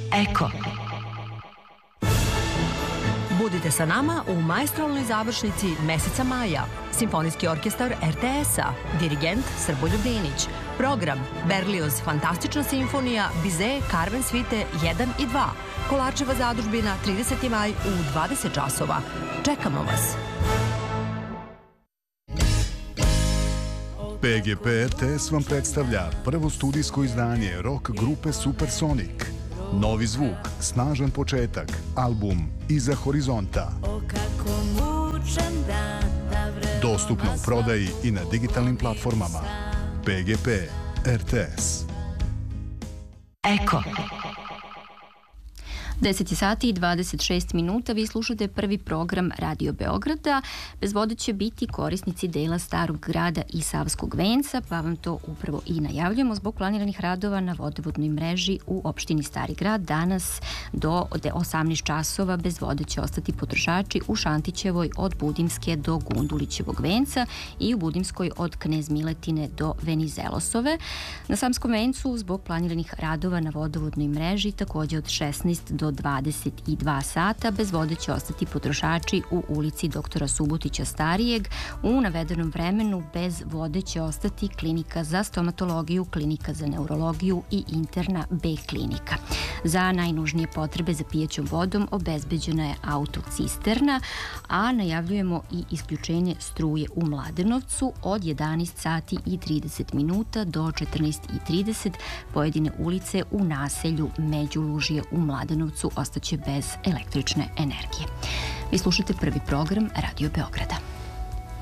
Eko. Budite sa nama u maestralnoj završnici meseca maja. Simfonijski orkestar RTS-a, dirigent Srboljub Dinić. Program Berlioz Fantastična simfonija, Bizet, Carmen Svite 1 i 2. Kolarčeva zadužbina 30. maj u 20 časova. Čekamo vas. PGP RTS vam predstavlja prvo studijsko izdanje rock grupe Supersonic. Novi zvuk, snažan početak, album Iza horizonta. Dostupno u prodaji i na digitalnim platformama. PGP RTS. Eko. 10 sati i 26 minuta. Vi slušate prvi program Radio Beograda. Bez vode će biti korisnici dela Starog grada i Savskog venca, pa vam to upravo i najavljujemo zbog planiranih radova na vodovodnoj mreži u opštini Stari grad. Danas do 18 časova bez vode će ostati potrošači u Šantićevoj od Budimske do Gundulićevog venca i u Budimskoj od Knez Miletine do Venizelosove. Na Samskom vencu zbog planiranih radova na vodovodnoj mreži takođe od 16 do 22 sata bez vode će ostati potrošači u ulici doktora Subotića Starijeg. U navedenom vremenu bez vode će ostati klinika za stomatologiju, klinika za neurologiju i interna B klinika. Za najnužnije potrebe za pijećom vodom obezbeđena je autocisterna, a najavljujemo i isključenje struje u Mladenovcu od 11 sati i 30 minuta do 14:30. Pojedine ulice u naselju Međulužje u Mladenovcu ostaće bez električne energije. Vi slušate prvi program Radio Beograda.